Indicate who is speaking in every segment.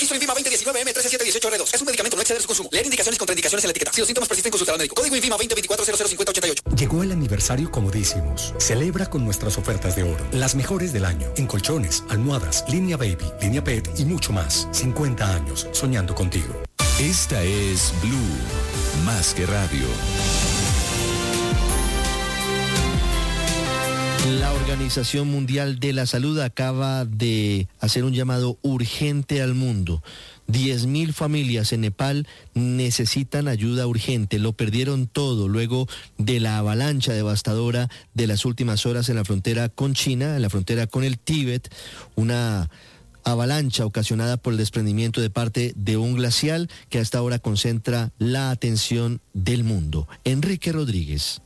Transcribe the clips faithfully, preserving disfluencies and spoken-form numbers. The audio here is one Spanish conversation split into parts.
Speaker 1: INVIMA veinte diecinueve M trece siete dieciocho R dos. Es un medicamento, no exceder su consumo. Leer indicaciones y contraindicaciones en la etiqueta. Si los síntomas persisten, consultar al médico. Código INVIMA veinte veinticuatro cero cero cincuenta ochenta y ocho.
Speaker 2: Llegó el aniversario Comodísimos. Celebra con nuestras ofertas de oro. Las mejores del año. En colchones, almohadas, línea baby, línea pet y mucho más. cincuenta años soñando contigo.
Speaker 3: Esta es Blue, más que radio.
Speaker 4: La Organización Mundial de la Salud acaba de hacer un llamado urgente al mundo. diez mil familias en Nepal necesitan ayuda urgente. Lo perdieron todo luego de la avalancha devastadora de las últimas horas en la frontera con China, en la frontera con el Tíbet. Una avalancha ocasionada por el desprendimiento de parte de un glacial que hasta ahora concentra la atención del mundo. Enrique Rodríguez.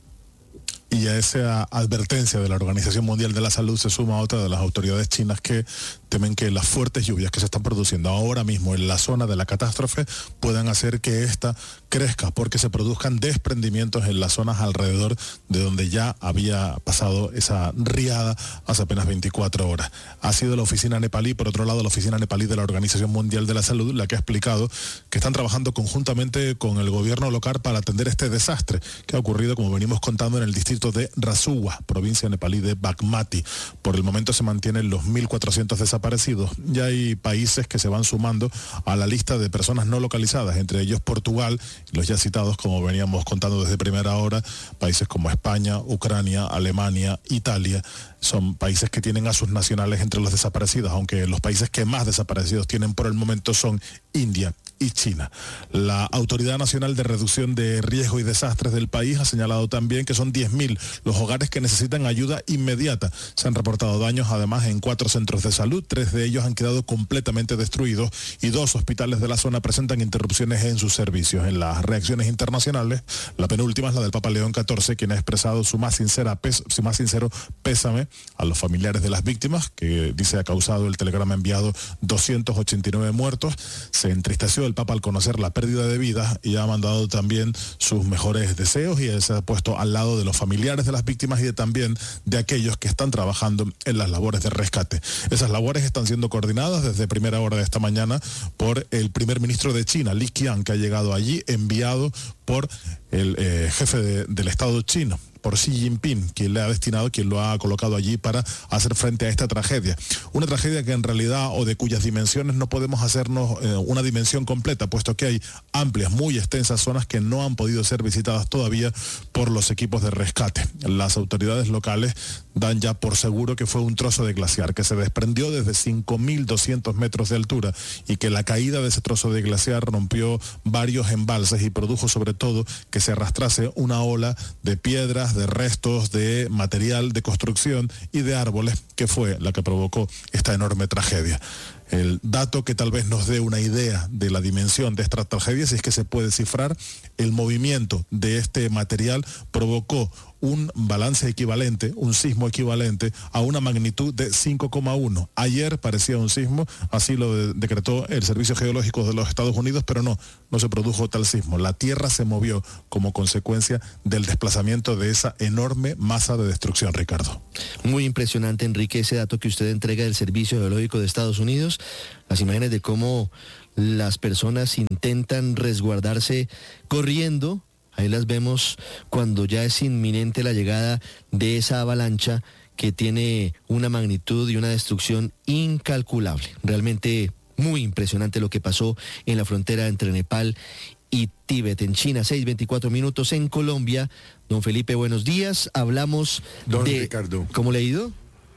Speaker 5: Y a esa advertencia de la Organización Mundial de la Salud se suma otra de las autoridades chinas que temen que las fuertes lluvias que se están produciendo ahora mismo en la zona de la catástrofe puedan hacer que esta crezca, porque se produzcan desprendimientos en las zonas alrededor de donde ya había pasado esa riada hace apenas veinticuatro horas. Ha sido la oficina nepalí, por otro lado la oficina nepalí de la Organización Mundial de la Salud, la que ha explicado que están trabajando conjuntamente con el gobierno local para atender este desastre que ha ocurrido, como venimos contando, en el distrito de Rasuwa, provincia nepalí de Bagmati. Por el momento se mantienen los mil cuatrocientos desaparecidos. Ya hay países que se van sumando a la lista de personas no localizadas, entre ellos Portugal, y los ya citados, como veníamos contando desde primera hora, países como España, Ucrania, Alemania, Italia. Son países que tienen a sus nacionales entre los desaparecidos, aunque los países que más desaparecidos tienen por el momento son India y China. La Autoridad Nacional de Reducción de Riesgo y Desastres del país ha señalado también que son diez mil los hogares que necesitan ayuda inmediata. Se han reportado daños además en cuatro centros de salud, tres de ellos han quedado completamente destruidos y dos hospitales de la zona presentan interrupciones en sus servicios. En las reacciones internacionales, la penúltima es la del Papa León catorce, quien ha expresado su más sincera pes- su más sincero pésame a los familiares de las víctimas, que dice ha causado el telegrama enviado doscientos ochenta y nueve muertos. Se entristeció el Papa al conocer la pérdida de vidas y ha mandado también sus mejores deseos y se ha puesto al lado de los familiares de las víctimas y de, también de aquellos que están trabajando en las labores de rescate. Esas labores están siendo coordinadas desde primera hora de esta mañana por el primer ministro de China, Li Qiang, que ha llegado allí enviado por el eh, jefe de, del Estado chino, por Xi Jinping, quien le ha destinado, quien lo ha colocado allí para hacer frente a esta tragedia. Una tragedia que en realidad, o de cuyas dimensiones no podemos hacernos eh, una dimensión completa, puesto que hay amplias, muy extensas zonas que no han podido ser visitadas todavía por los equipos de rescate. Las autoridades locales dan ya por seguro que fue un trozo de glaciar que se desprendió desde cinco mil doscientos metros de altura y que la caída de ese trozo de glaciar rompió varios embalses y produjo sobre todo que se arrastrase una ola de piedras, de restos, de material de construcción y de árboles, que fue la que provocó esta enorme tragedia. El dato que tal vez nos dé una idea de la dimensión de esta tragedia, si es que se puede cifrar, el movimiento de este material provocó un balance equivalente, un sismo equivalente a una magnitud de cinco coma uno. Ayer parecía un sismo, así lo de- decretó el Servicio Geológico de los Estados Unidos, pero no, no se produjo tal sismo. La Tierra se movió como consecuencia del desplazamiento de esa enorme masa de destrucción, Ricardo.
Speaker 4: Muy impresionante, Enrique, ese dato que usted entrega del Servicio Geológico de Estados Unidos, las imágenes de cómo las personas intentan resguardarse corriendo. Ahí las vemos cuando ya es inminente la llegada de esa avalancha que tiene una magnitud y una destrucción incalculable. Realmente muy impresionante lo que pasó en la frontera entre Nepal y Tíbet, en China. Seis veinticuatro minutos en Colombia. Don Felipe, buenos días. Hablamos
Speaker 6: Don
Speaker 4: de...
Speaker 6: Ricardo.
Speaker 4: ¿Cómo le ha ido?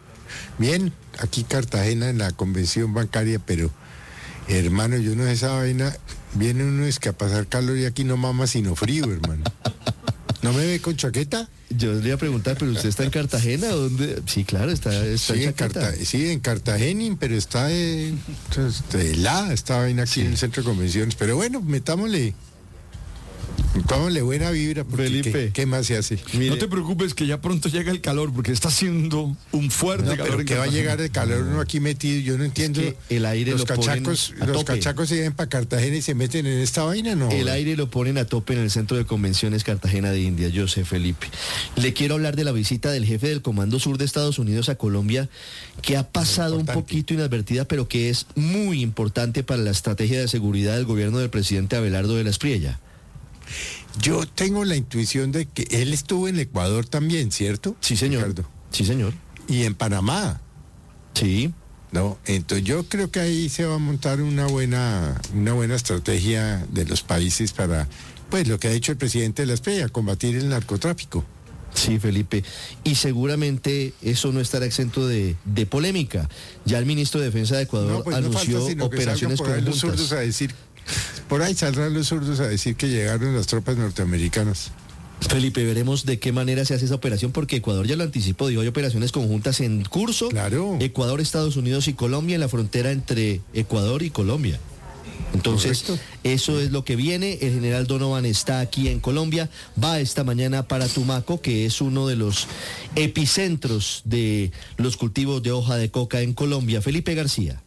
Speaker 6: Bien, aquí Cartagena en la convención bancaria, pero hermano, yo no sé esa vaina, viene uno es que a pasar calor y aquí no mama sino frío, hermano. ¿No me ve con chaqueta?
Speaker 4: Yo le iba a preguntar, pero usted está en Cartagena, ¿dónde? Sí, claro, está, está
Speaker 6: Sí,
Speaker 4: en
Speaker 6: en
Speaker 4: chaqueta.
Speaker 6: Carta, sí, en Cartagena, pero está eh, este, helada esta vaina aquí
Speaker 4: Sí.
Speaker 6: en el centro de convenciones. Pero bueno, metámosle, Tómale buena vibra, porque
Speaker 4: Felipe.
Speaker 6: ¿qué, qué más se hace?
Speaker 4: Mire,
Speaker 7: No te preocupes que ya pronto llega el calor, porque está haciendo un fuerte
Speaker 6: No,
Speaker 7: calor.
Speaker 6: pero
Speaker 7: en
Speaker 6: que va a
Speaker 7: Cartagena.
Speaker 6: llegar el calor uno aquí metido, yo no entiendo.
Speaker 4: que el aire
Speaker 6: los
Speaker 4: lo ponen
Speaker 6: cachacos,
Speaker 4: a
Speaker 6: los
Speaker 4: tope.
Speaker 6: cachacos se llevan para Cartagena y se meten en esta vaina, ¿no?
Speaker 4: el aire lo ponen a tope en el Centro de Convenciones Cartagena de India, yo sé, Felipe. Le quiero hablar de la visita del jefe del Comando Sur de Estados Unidos a Colombia, que ha pasado un
Speaker 6: Importante.
Speaker 4: poquito inadvertida, pero que es muy importante para la estrategia de seguridad del gobierno del presidente Abelardo de la Espriella.
Speaker 6: Yo tengo la intuición de que él estuvo en Ecuador también, ¿cierto?
Speaker 4: Sí, señor.
Speaker 6: Ricardo?
Speaker 4: Sí, señor.
Speaker 6: Y en Panamá,
Speaker 4: Sí.
Speaker 6: ¿no? Entonces yo creo que ahí se va a montar una buena, una buena estrategia de los países para, pues lo que ha dicho el presidente de la Espriella, combatir el narcotráfico.
Speaker 4: Sí, Felipe. Y seguramente eso no estará exento de, de polémica. Ya el ministro de Defensa de Ecuador
Speaker 6: No, pues no
Speaker 4: anunció
Speaker 6: falta sino que
Speaker 4: operaciones
Speaker 6: salgan por ahí los zurdos
Speaker 4: conjuntas.
Speaker 6: a decir, por ahí saldrán los zurdos a decir que llegaron las tropas norteamericanas.
Speaker 4: Felipe, veremos de qué manera se hace esa operación, porque Ecuador ya lo anticipó, dijo, hay operaciones conjuntas en curso.
Speaker 6: Claro.
Speaker 4: Ecuador, Estados Unidos y Colombia, en la frontera entre Ecuador y Colombia. Entonces,
Speaker 6: Correcto.
Speaker 4: eso es lo que viene. El general Donovan está aquí en Colombia, va esta mañana para Tumaco, que es uno de los epicentros de los cultivos de hoja de coca en Colombia. Felipe García.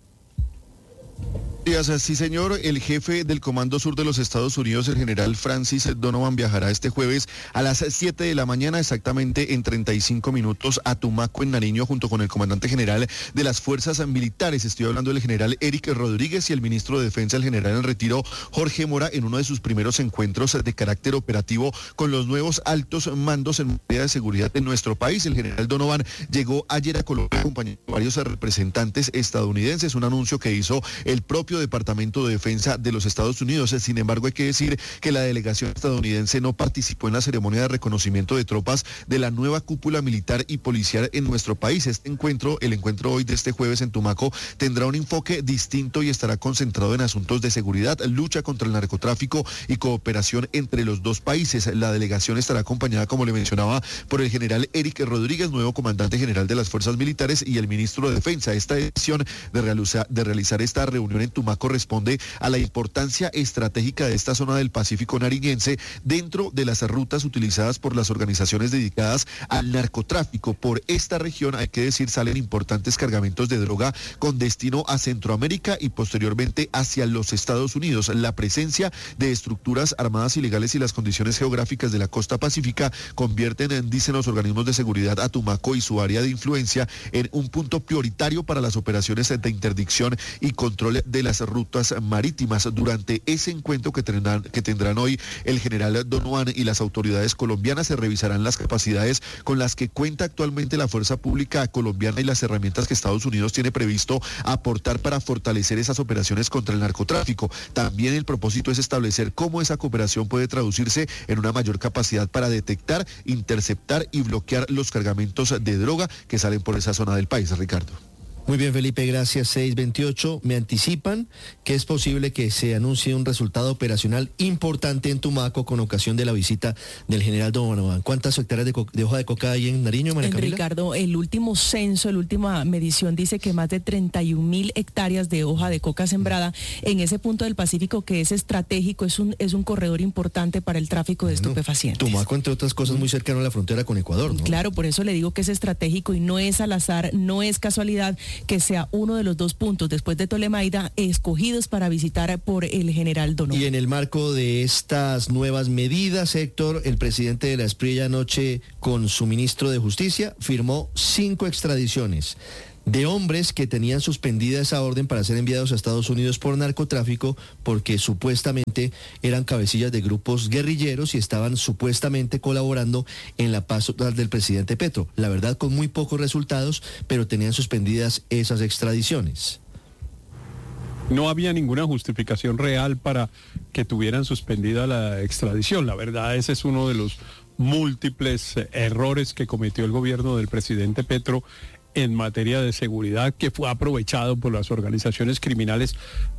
Speaker 8: Sí, señor, el jefe del Comando Sur de los Estados Unidos, el general Francis Donovan, viajará este jueves a las siete de la mañana, exactamente en treinta y cinco minutos, a Tumaco, en Nariño, junto con el comandante general de las fuerzas militares. Estoy hablando del general Eric Rodríguez y el ministro de Defensa, el general en retiro, Jorge Mora, en uno de sus primeros encuentros de carácter operativo con los nuevos altos mandos en materia de seguridad de nuestro país. El general Donovan llegó ayer a Colombia acompañado de varios representantes estadounidenses, un anuncio que hizo el propio Departamento de Defensa de los Estados Unidos. Sin embargo, hay que decir que la delegación estadounidense no participó en la ceremonia de reconocimiento de tropas de la nueva cúpula militar y policial en nuestro país. Este encuentro, el encuentro hoy de este jueves en Tumaco, tendrá un enfoque distinto y estará concentrado en asuntos de seguridad, lucha contra el narcotráfico y cooperación entre los dos países. La delegación estará acompañada, como le mencionaba, por el general Eric Rodríguez, nuevo comandante general de las fuerzas militares, y el ministro de Defensa. Esta decisión de realizar, de realizar esta reunión en Tumaco corresponde a la importancia estratégica de esta zona del Pacífico nariñense dentro de las rutas utilizadas por las organizaciones dedicadas al narcotráfico. Por esta región, hay que decir, salen importantes cargamentos de droga con destino a Centroamérica y posteriormente hacia los Estados Unidos. La presencia de estructuras armadas ilegales y las condiciones geográficas de la costa pacífica convierten, en, dicen los organismos de seguridad, a Tumaco y su área de influencia en un punto prioritario para las operaciones de interdicción y control de las rutas marítimas. Durante ese encuentro que tendrán, que tendrán hoy el general Donovan y las autoridades colombianas, se revisarán las capacidades con las que cuenta actualmente la fuerza pública colombiana y las herramientas que Estados Unidos tiene previsto aportar para fortalecer esas operaciones contra el narcotráfico. También el propósito es establecer cómo esa cooperación puede traducirse en una mayor capacidad para detectar, interceptar y bloquear los cargamentos de droga que salen por esa zona del país. Ricardo.
Speaker 4: Muy bien, Felipe, gracias. seis veintiocho, me anticipan que es posible que se anuncie un resultado operacional importante en Tumaco con ocasión de la visita del general Donovan. ¿Cuántas hectáreas de, co- de hoja de coca hay en Nariño, María Camila?
Speaker 9: Ricardo, el último censo, la última medición dice que más de treinta y un mil hectáreas de hoja de coca sembrada en ese punto del Pacífico que es estratégico, es un, es un corredor importante para el tráfico de
Speaker 4: Bueno,
Speaker 9: estupefacientes.
Speaker 4: Tumaco, entre otras cosas, muy cercano a la frontera con Ecuador, ¿no?
Speaker 9: Claro, por eso le digo que es estratégico y no es al azar, no es casualidad que sea uno de los dos puntos después de Tolemaida escogidos para visitar por el general Donovan.
Speaker 4: Y en el marco de estas nuevas medidas, Héctor, el presidente de la Espriella anoche con su ministro de Justicia firmó cinco extradiciones de hombres que tenían suspendida esa orden para ser enviados a Estados Unidos por narcotráfico porque supuestamente eran cabecillas de grupos guerrilleros y estaban supuestamente colaborando en la paz total del presidente Petro. La verdad, con muy pocos resultados, pero tenían suspendidas esas extradiciones.
Speaker 10: No había ninguna justificación real para que tuvieran suspendida la extradición. La verdad, ese es uno de los múltiples errores que cometió el gobierno del presidente Petro en materia de seguridad, que fue aprovechado por las organizaciones criminales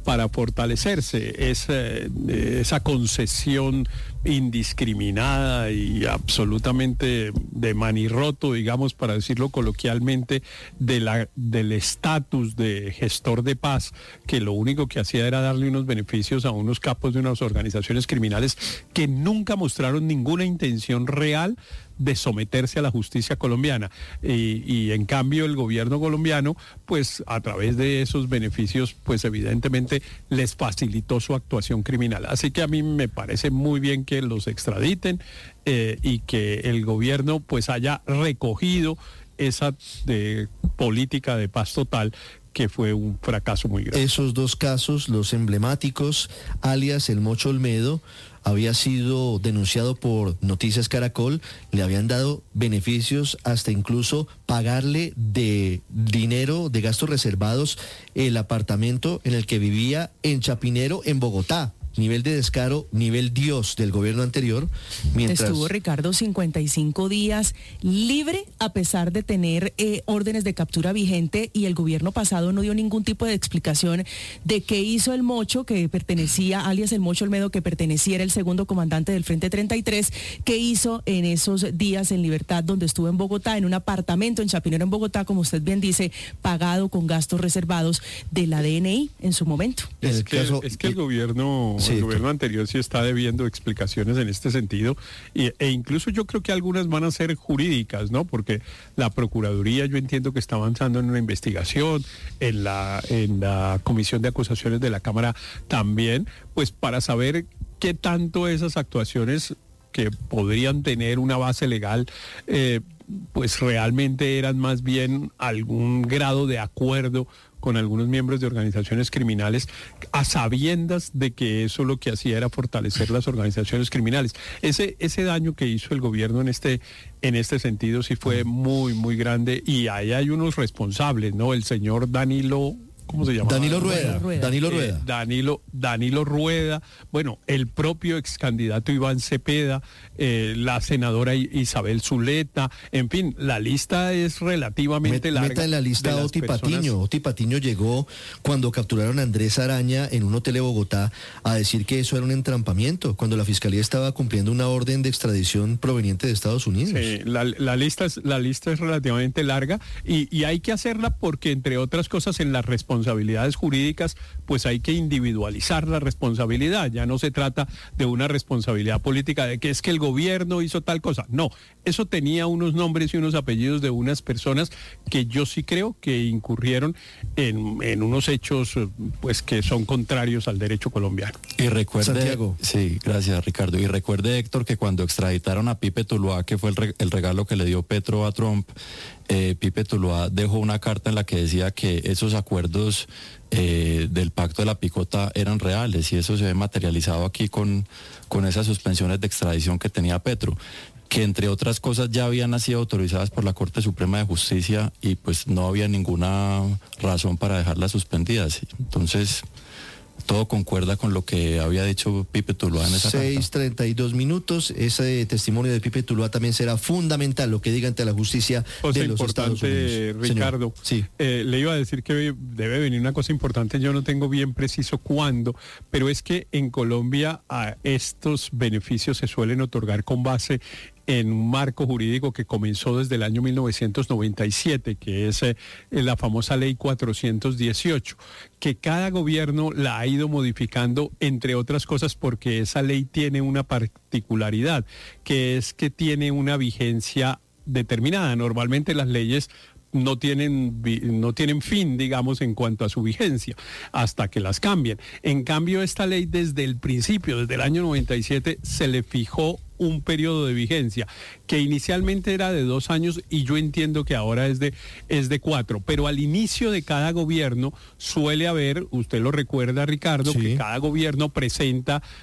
Speaker 10: para fortalecerse. Es, eh, esa concesión indiscriminada y absolutamente de manirroto, digamos, para decirlo coloquialmente, de la, del estatus de gestor de paz, que lo único que hacía era darle unos beneficios a unos capos de unas organizaciones criminales que nunca mostraron ninguna intención real de someterse a la justicia colombiana. Y, y en cambio el gobierno colombiano, pues a través de esos beneficios, pues evidentemente les facilitó su actuación criminal. Así que a mí me parece muy bien que los extraditen eh, y que el gobierno pues haya recogido esa de, política de paz total, que fue un fracaso muy grande.
Speaker 4: Esos dos casos, los emblemáticos, alias el Mocho Olmedo, había sido denunciado por Noticias Caracol, le habían dado beneficios hasta incluso pagarle de dinero, de gastos reservados, el apartamento en el que vivía en Chapinero, en Bogotá. Nivel de descaro, nivel Dios del gobierno anterior. Mientras...
Speaker 9: Estuvo Ricardo cincuenta y cinco días libre a pesar de tener eh, órdenes de captura vigente, y el gobierno pasado no dio ningún tipo de explicación de qué hizo el Mocho, que pertenecía, alias el Mocho Olmedo, que pertenecía, era el segundo comandante del Frente treinta y tres, qué hizo en esos días en libertad donde estuvo en Bogotá, en un apartamento en Chapinero, en Bogotá, como usted bien dice, pagado con gastos reservados de la D N I en su momento.
Speaker 10: Es que, caso, es que el gobierno... Sí, el gobierno anterior sí está debiendo explicaciones en este sentido, y, e incluso yo creo que algunas van a ser jurídicas, ¿no? Porque la Procuraduría, yo entiendo que está avanzando en una investigación, en la, en la Comisión de Acusaciones de la Cámara también, pues para saber qué tanto esas actuaciones que podrían tener una base legal, eh, pues realmente eran más bien algún grado de acuerdo con algunos miembros de organizaciones criminales, a sabiendas de que eso lo que hacía era fortalecer las organizaciones criminales. Ese, ese daño que hizo el gobierno en este, en este sentido sí fue muy, muy grande, y ahí hay unos responsables, ¿no? El señor Danilo... ¿Cómo se llama?
Speaker 4: Danilo Rueda. Rueda. Danilo Rueda.
Speaker 10: Eh, Danilo, Danilo Rueda, bueno, el propio ex candidato Iván Cepeda, eh, la senadora Isabel Zuleta, en fin, la lista es relativamente
Speaker 4: Met,
Speaker 10: larga.
Speaker 4: Meta en la lista a Oti personas... Patiño. Oti Patiño llegó cuando capturaron a Andrés Araña en un hotel de Bogotá a decir que eso era un entrampamiento, cuando la fiscalía estaba cumpliendo una orden de extradición proveniente de Estados Unidos.
Speaker 10: Sí, la, la, lista, es, la lista es relativamente larga, y, y hay que hacerla porque, entre otras cosas, en la responsabilidad responsabilidades jurídicas, pues hay que individualizar la responsabilidad. Ya no se trata de una responsabilidad política de que es que el gobierno hizo tal cosa. No, eso tenía unos nombres y unos apellidos de unas personas que yo sí creo que incurrieron en, en unos hechos pues que son contrarios al derecho colombiano.
Speaker 11: Y recuerde,
Speaker 4: Santiago.
Speaker 11: Sí, gracias Ricardo. Y recuerde, Héctor, que cuando extraditaron a Pipe Tuluá, que fue el, re, el regalo que le dio Petro a Trump, eh, Pipe Tuluá dejó una carta en la que decía que esos acuerdos eh, del pacto de la picota eran reales, y eso se ve materializado aquí con, con esas suspensiones de extradición que tenía Petro, que entre otras cosas ya habían sido autorizadas por la Corte Suprema de Justicia, y pues no había ninguna razón para dejarlas suspendidas. Entonces, todo concuerda con lo que había dicho Pipe Tuluá en esa carta.
Speaker 4: seis treinta y dos minutos, ese testimonio de Pipe Tuluá también será fundamental, lo que diga ante la justicia
Speaker 10: cosa
Speaker 4: de los Estados Unidos.
Speaker 10: Ricardo,
Speaker 4: sí.
Speaker 10: eh, le iba a decir que debe venir una cosa importante, yo no tengo bien preciso cuándo, pero es que en Colombia a estos beneficios se suelen otorgar con base en un marco jurídico que comenzó desde el año mil novecientos noventa y siete, que es eh, la famosa ley cuatrocientos dieciocho, que cada gobierno la ha ido modificando, entre otras cosas porque esa ley tiene una particularidad, que es que tiene una vigencia determinada. Normalmente las leyes no tienen, no tienen fin, digamos, en cuanto a su vigencia, hasta que las cambien. En cambio, esta ley desde el principio, desde el año noventa y siete, se le fijó un periodo de vigencia que inicialmente era de dos años y yo entiendo que ahora es de, es de cuatro, pero al inicio de cada gobierno suele haber, usted lo recuerda, Ricardo, sí, que cada gobierno presenta